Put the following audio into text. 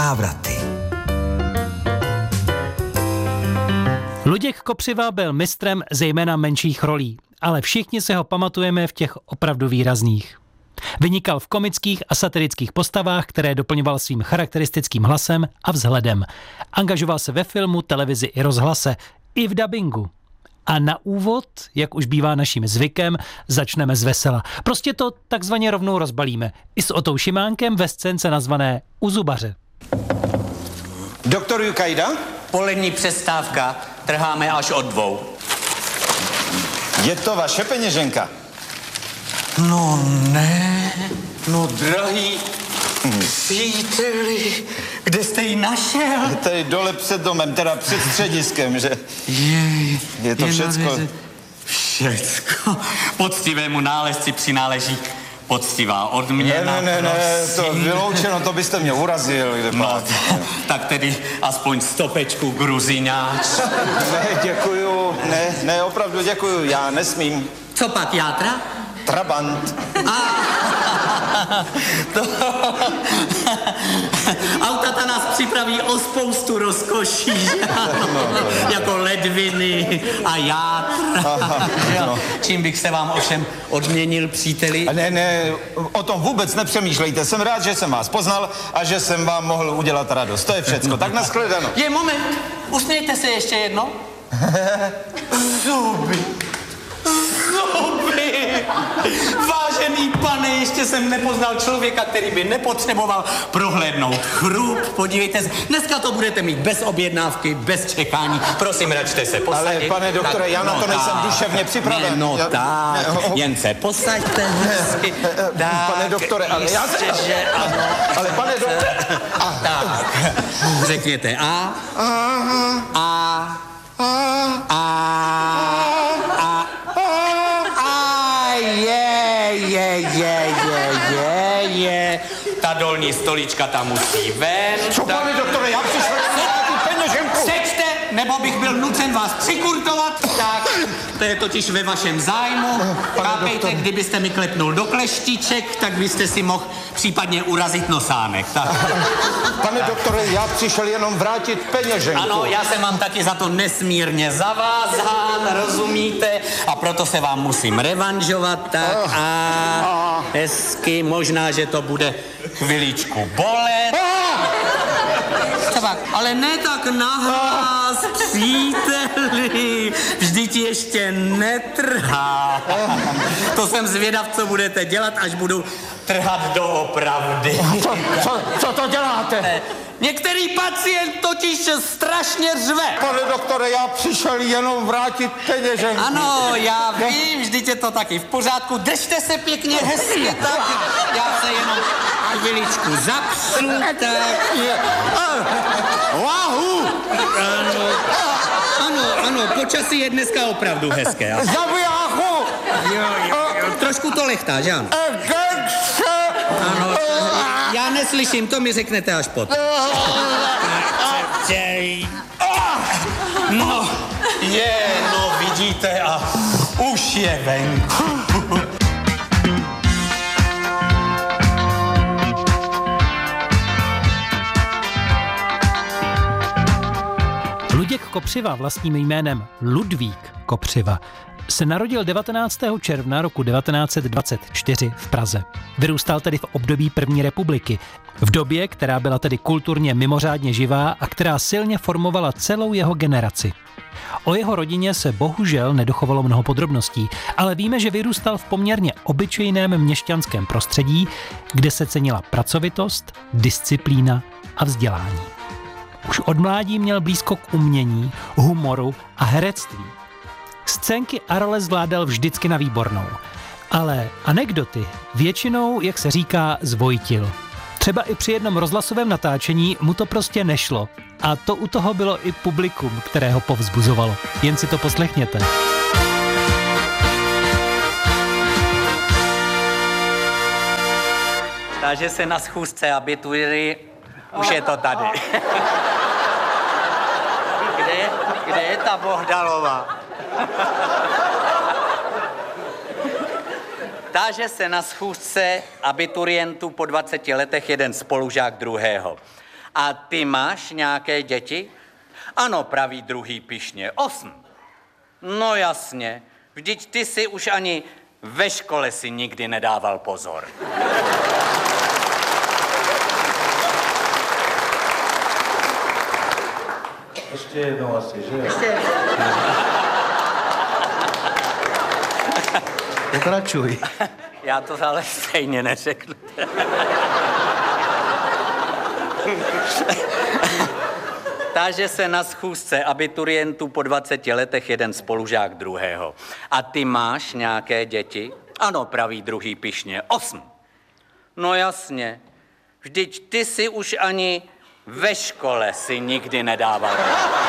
Návraty. Luděk Kopřiva byl mistrem zejména menších rolí, ale všichni se ho pamatujeme v těch opravdu výrazných. Vynikal v komických a satirických postavách, které doplňoval svým charakteristickým hlasem a vzhledem. Angažoval se ve filmu, televizi i rozhlase, i v dabingu. A na úvod, jak už bývá naším zvykem, začneme z vesela. Prostě to takzvaně rovnou rozbalíme. I s Otou Šimánkem ve scénce nazvané U zubaře. Doktor Jukajda? Polední přestávka, trháme až od 2. Je to vaše peněženka? No ne, no drahý příteli, kde jste ji našel? Je tady dole před domem, teda před střediskem, že? Jej, je to všecko. Všecko. Poctivému nálezci přináleží poctivá odměna. Ne, to vyloučeno, to byste mě urazil. No, tak tedy aspoň stopečku gruziňáč. Ne, děkuju, ne, opravdu děkuju, já nesmím. Co pak, játra? Trabant. Autata nás připraví o spoustu rozkoší, jako ledviny a játra. Čím bych se vám ovšem odměnil, příteli? Ne, o tom vůbec nepřemýšlejte. Jsem rád, že jsem vás poznal a že jsem vám mohl udělat radost. To je všecko. Tak nashledanou. Moment, usmějte se ještě jedno. Zuby. Vážený pane, ještě jsem nepoznal člověka, který by nepotřeboval prohlédnout chrup. Podívejte se, dneska to budete mít bez objednávky, bez čekání. Prosím, račte se posadit. Ale pane doktore, já na to nejsem duševně připraven. Jen se posaďte hezky. Pane doktore, ale já se... Ale pane doktore... Tak, řekněte A. Ta dolní stolička tam musí ven. Co, pane doktore, já přišel na peněženku. Sečte, nebo bych byl nucen vás přikurtovat. Tak, to je totiž ve vašem zájmu. Chápejte, kdybyste mi klepnul do kleštiček, tak byste si mohl případně urazit nosánek. Tak. Pane doktore, já přišel jenom vrátit peněženku. Ano, já jsem vám taky za to nesmírně zavázán, rozumíte? A proto se vám musím revanžovat, tak a hezky, možná, že to bude chviličku bolet. Ale ne tak nahlas, příteli, vždyť ještě netrhá. To jsem zvědav, co budete dělat, až budu trhat doopravdy. Co to děláte? Některý pacient totiž strašně řve. Pane doktore, já přišel jenom vrátit peněženku. Ano, já vím, vždyť je to taky v pořádku. Držte se pěkně hezky, tak já se jenom chviličku zapsu, tak. Wahoo! Ano, počasí je dneska opravdu hezké. Zabijáchu! Jo, trošku to lechtá, že ano? Ano, já neslyším, to mi řeknete až potom. No, vidíte a už je venku. Luděk Kopřiva vlastním jménem Ludvík Kopřiva se narodil 19. června roku 1924 v Praze. Vyrůstal tedy v období první republiky, v době, která byla tedy kulturně mimořádně živá a která silně formovala celou jeho generaci. O jeho rodině se bohužel nedochovalo mnoho podrobností, ale víme, že vyrůstal v poměrně obyčejném měšťanském prostředí, kde se cenila pracovitost, disciplína a vzdělání. Už od mládí měl blízko k umění, humoru a herectví. Scénky a role zvládal vždycky na výbornou, ale anekdoty většinou, jak se říká, zvojtil. Třeba i při jednom rozhlasovém natáčení mu to prostě nešlo. A to u toho bylo i publikum, které ho povzbuzovalo. Jen si to poslechněte. Takže se na schůzce abitury, už je to tady. Kde je ta Bohdalová? Táže se na schůzce abiturientů po 20 letech jeden spolužák druhého. A ty máš nějaké děti? Ano, praví druhý pyšně. 8. No jasně, vždyť ty si už ani ve škole si nikdy nedával pozor. Ještě jednou asi, že? Pokračuj. Já to ale stejně neřeknu. Táže se na schůzce abiturientů po 20 letech jeden spolužák druhého. A ty máš nějaké děti? Ano, praví druhý pyšně. 8. No jasně, vždyť ty si už ani ve škole si nikdy nedával.